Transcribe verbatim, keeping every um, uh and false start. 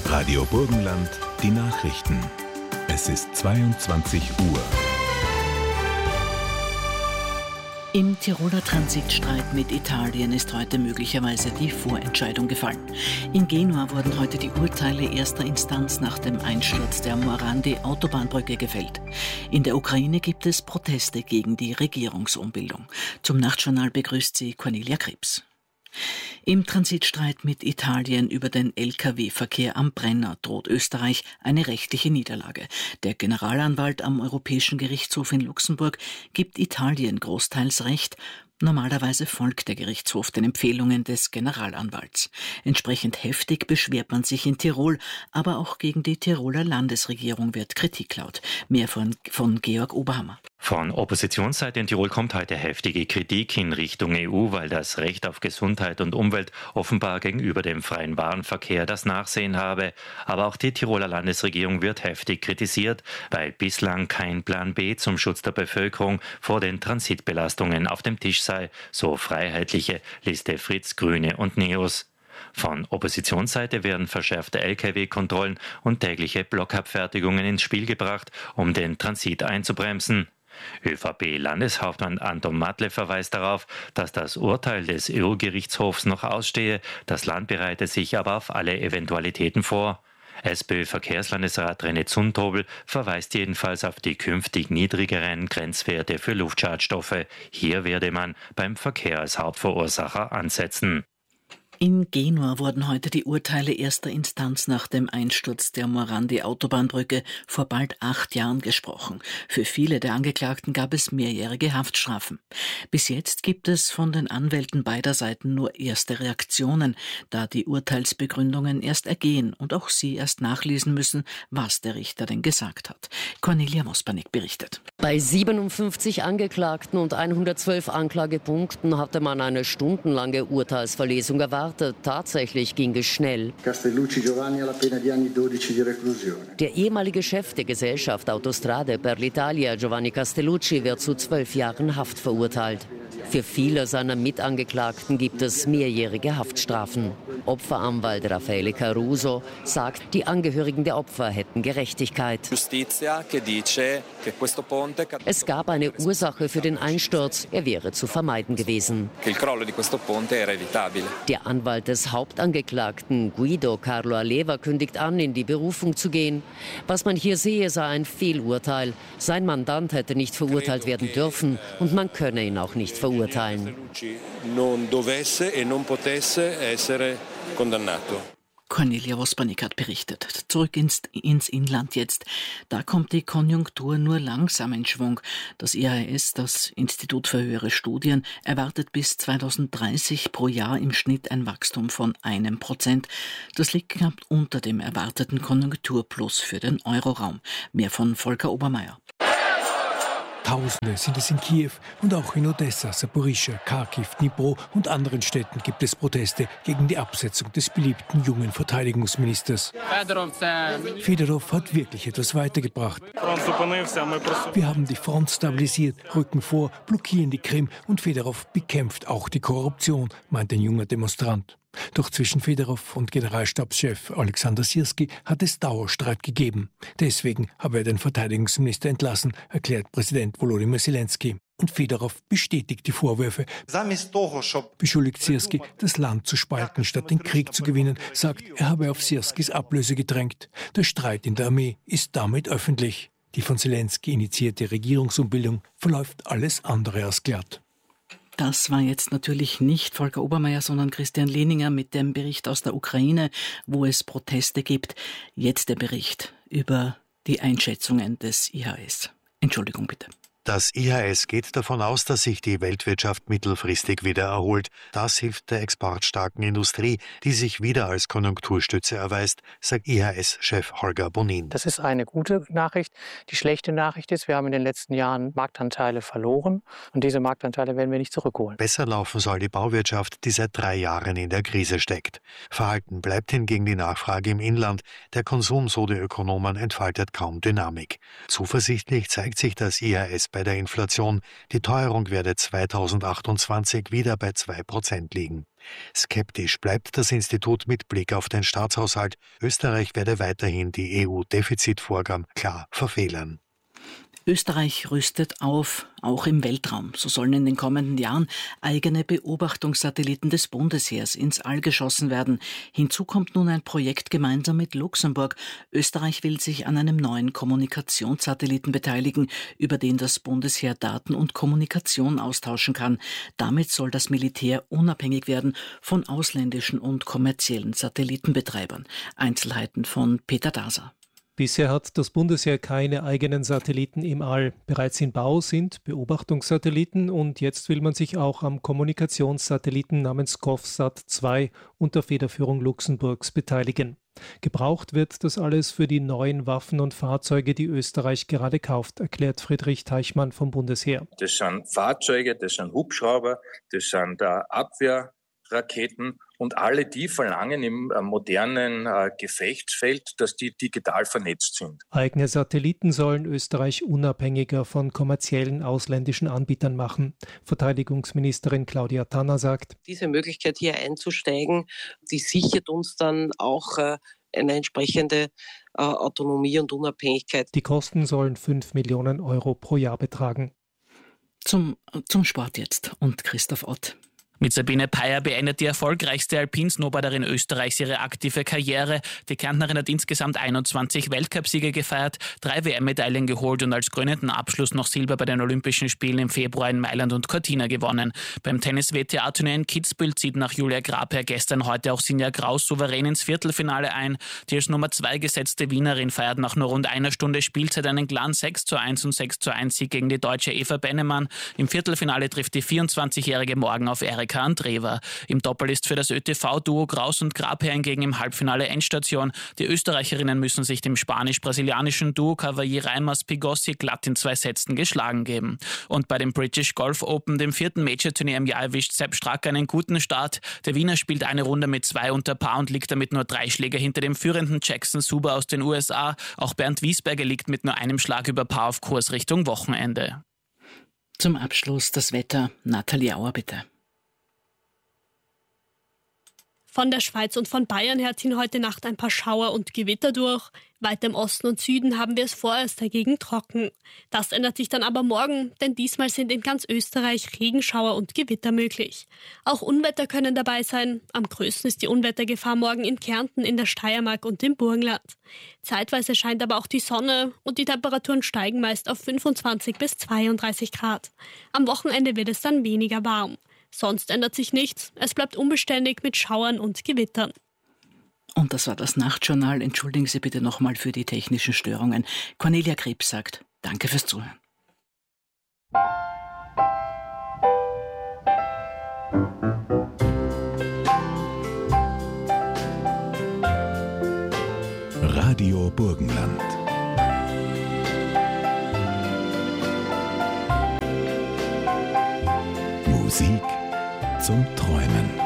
Radio Burgenland, die Nachrichten. Es ist zweiundzwanzig Uhr. Im Tiroler Transitstreit mit Italien ist heute möglicherweise die Vorentscheidung gefallen. In Genua wurden heute die Urteile erster Instanz nach dem Einsturz der Morandi-Autobahnbrücke gefällt. In der Ukraine gibt es Proteste gegen die Regierungsumbildung. Zum Nachtjournal begrüßt sie Cornelia Krebs. Im Transitstreit mit Italien über den L K W-Verkehr am Brenner droht Österreich eine rechtliche Niederlage. Der Generalanwalt am Europäischen Gerichtshof in Luxemburg gibt Italien großteils Recht. Normalerweise folgt der Gerichtshof den Empfehlungen des Generalanwalts. Entsprechend heftig beschwert man sich in Tirol, aber auch gegen die Tiroler Landesregierung wird Kritik laut. Mehr von, von Georg Oberhammer. Von Oppositionsseite in Tirol kommt heute heftige Kritik in Richtung E U, weil das Recht auf Gesundheit und Umwelt offenbar gegenüber dem freien Warenverkehr das Nachsehen habe. Aber auch die Tiroler Landesregierung wird heftig kritisiert, weil bislang kein Plan B zum Schutz der Bevölkerung vor den Transitbelastungen auf dem Tisch sei, so freiheitliche Liste Fritz, Grüne und Neos. Von Oppositionsseite werden verschärfte L K W-Kontrollen und tägliche Blockabfertigungen ins Spiel gebracht, um den Transit einzubremsen. ÖVP Landeshauptmann Anton Matle verweist darauf, dass das Urteil des E U-Gerichtshofs noch ausstehe. Das Land bereite sich aber auf alle Eventualitäten vor. SPÖ-Verkehrslandesrat René Zumthobel verweist jedenfalls auf die künftig niedrigeren Grenzwerte für Luftschadstoffe. Hier werde man beim Verkehr als Hauptverursacher ansetzen. In Genua wurden heute die Urteile erster Instanz nach dem Einsturz der Morandi-Autobahnbrücke vor bald acht Jahren gesprochen. Für viele der Angeklagten gab es mehrjährige Haftstrafen. Bis jetzt gibt es von den Anwälten beider Seiten nur erste Reaktionen, da die Urteilsbegründungen erst ergehen und auch sie erst nachlesen müssen, was der Richter denn gesagt hat. Cornelia Mospanek berichtet. Bei siebenundfünfzig Angeklagten und hundertzwölf Anklagepunkten hatte man eine stundenlange Urteilsverlesung erwartet. Tatsächlich ging es schnell. Der ehemalige Chef der Gesellschaft Autostrade per l'Italia, Giovanni Castellucci, wird zu zwölf Jahren Haft verurteilt. Für viele seiner Mitangeklagten gibt es mehrjährige Haftstrafen. Opferanwalt Raffaele Caruso sagt, die Angehörigen der Opfer hätten Gerechtigkeit. Es gab eine Ursache für den Einsturz, er wäre zu vermeiden gewesen. Der Anwalt des Hauptangeklagten Guido Carlo Aleva kündigt an, in die Berufung zu gehen. Was man hier sehe, sei ein Fehlurteil. Sein Mandant hätte nicht verurteilt werden dürfen und man könne ihn auch nicht verurteilen. Cornelia Wospanek hat berichtet. Zurück ins, ins Inland jetzt. Da kommt die Konjunktur nur langsam in Schwung. Das I H S, das Institut für höhere Studien, erwartet bis zweitausenddreißig pro Jahr im Schnitt ein Wachstum von einem Prozent. Das liegt knapp unter dem erwarteten Konjunkturplus für den Euroraum. Mehr von Volker Obermeier. Tausende sind es in Kiew und auch in Odessa, Saporischschja, Kharkiv, Dnipro und anderen Städten gibt es Proteste gegen die Absetzung des beliebten jungen Verteidigungsministers. Fedorov hat wirklich etwas weitergebracht. Wir haben die Front stabilisiert, rücken vor, blockieren die Krim und Fedorov bekämpft auch die Korruption, meint ein junger Demonstrant. Doch zwischen Fedorov und Generalstabschef Alexander Syrski hat es Dauerstreit gegeben. Deswegen habe er den Verteidigungsminister entlassen, erklärt Präsident Volodymyr Zelensky. Und Fedorov bestätigt die Vorwürfe. Beschuldigt Syrski, das Land zu spalten, statt den Krieg zu gewinnen, sagt, er habe auf Syrskis Ablöse gedrängt. Der Streit in der Armee ist damit öffentlich. Die von Zelensky initiierte Regierungsumbildung verläuft alles andere als glatt. Das war jetzt natürlich nicht Volker Obermeier, sondern Christian Lehninger mit dem Bericht aus der Ukraine, wo es Proteste gibt. Jetzt der Bericht über die Einschätzungen des I H S. Entschuldigung bitte. Das I H S geht davon aus, dass sich die Weltwirtschaft mittelfristig wieder erholt. Das hilft der exportstarken Industrie, die sich wieder als Konjunkturstütze erweist, sagt I H S-Chef Holger Bonin. Das ist eine gute Nachricht. Die schlechte Nachricht ist, wir haben in den letzten Jahren Marktanteile verloren und diese Marktanteile werden wir nicht zurückholen. Besser laufen soll die Bauwirtschaft, die seit drei Jahren in der Krise steckt. Verhalten bleibt hingegen die Nachfrage im Inland. Der Konsum, so die Ökonomen, entfaltet kaum Dynamik. Zuversichtlich zeigt sich das I H S bei der Inflation. Die Teuerung werde zweitausendachtundzwanzig wieder bei zwei Prozent liegen. Skeptisch bleibt das Institut mit Blick auf den Staatshaushalt. Österreich werde weiterhin die E U-Defizitvorgaben klar verfehlen. Österreich rüstet auf, auch im Weltraum. So sollen in den kommenden Jahren eigene Beobachtungssatelliten des Bundesheers ins All geschossen werden. Hinzu kommt nun ein Projekt gemeinsam mit Luxemburg. Österreich will sich an einem neuen Kommunikationssatelliten beteiligen, über den das Bundesheer Daten und Kommunikation austauschen kann. Damit soll das Militär unabhängig werden von ausländischen und kommerziellen Satellitenbetreibern. Einzelheiten von Peter Daser. Bisher hat das Bundesheer keine eigenen Satelliten im All. Bereits in Bau sind Beobachtungssatelliten und jetzt will man sich auch am Kommunikationssatelliten namens GovSat zwei unter Federführung Luxemburgs beteiligen. Gebraucht wird das alles für die neuen Waffen und Fahrzeuge, die Österreich gerade kauft, erklärt Friedrich Teichmann vom Bundesheer. Das sind Fahrzeuge, das sind Hubschrauber, das sind Abwehrraketen. Und alle die verlangen im äh, modernen äh, Gefechtsfeld, dass die digital vernetzt sind. Eigene Satelliten sollen Österreich unabhängiger von kommerziellen ausländischen Anbietern machen. Verteidigungsministerin Claudia Tanner sagt, diese Möglichkeit hier einzusteigen, die sichert uns dann auch äh, eine entsprechende äh, Autonomie und Unabhängigkeit. Die Kosten sollen fünf Millionen Euro pro Jahr betragen. Zum, zum Sport jetzt und Christoph Ott. Mit Sabine Peier beendet die erfolgreichste Alpinsnowboarderin Österreichs ihre aktive Karriere. Die Kärntnerin hat insgesamt einundzwanzig Weltcupsiege gefeiert, drei W M-Medaillen geholt und als krönenden Abschluss noch Silber bei den Olympischen Spielen im Februar in Mailand und Cortina gewonnen. Beim Tennis-W T A-Turnier in Kitzbühel zieht nach Julia Graper gestern heute auch Sinja Graus souverän ins Viertelfinale ein. Die als Nummer zwei gesetzte Wienerin feiert nach nur rund einer Stunde Spielzeit einen klaren sechs zu eins und sechs zu eins Sieg gegen die deutsche Eva Bennemann. Im Viertelfinale trifft die vierundzwanzigjährige morgen auf Erika Andreeva. Im Doppel ist für das Ö T V-Duo Graus und Graper hingegen im Halbfinale Endstation. Die Österreicherinnen müssen sich dem spanisch-brasilianischen Duo Cavallí-Reimers-Pigossi glatt in zwei Sätzen geschlagen geben. Und bei dem British Golf Open, dem vierten Major-Turnier im Jahr, erwischt Sepp Strack einen guten Start. Der Wiener spielt eine Runde mit zwei unter Paar und liegt damit nur drei Schläge hinter dem führenden Jackson Suber aus den U S A. Auch Bernd Wiesberger liegt mit nur einem Schlag über Paar auf Kurs Richtung Wochenende. Zum Abschluss das Wetter. Nathalie Auer, bitte. Von der Schweiz und von Bayern her ziehen heute Nacht ein paar Schauer und Gewitter durch. Weiter im Osten und Süden haben wir es vorerst dagegen trocken. Das ändert sich dann aber morgen, denn diesmal sind in ganz Österreich Regenschauer und Gewitter möglich. Auch Unwetter können dabei sein. Am größten ist die Unwettergefahr morgen in Kärnten, in der Steiermark und im Burgenland. Zeitweise scheint aber auch die Sonne und die Temperaturen steigen meist auf fünfundzwanzig bis zweiunddreißig Grad. Am Wochenende wird es dann weniger warm. Sonst ändert sich nichts. Es bleibt unbeständig mit Schauern und Gewittern. Und das war das Nachtjournal. Entschuldigen Sie bitte nochmal für die technischen Störungen. Cornelia Krebs sagt, danke fürs Zuhören. Radio Burgenland. Musik zum Träumen.